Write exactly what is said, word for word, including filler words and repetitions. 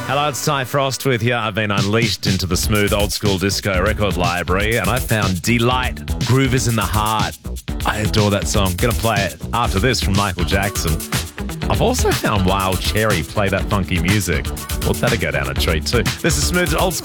Hello, it's Ty Frost with you. I've been unleashed into the smooth old school disco record library and I found Delight, Groove is in the Heart. I adore that song. Gonna play it after this from Michael Jackson. I've also found Wild Cherry, Play That Funky Music. Well, that'll go down a treat too. This is smooth old school.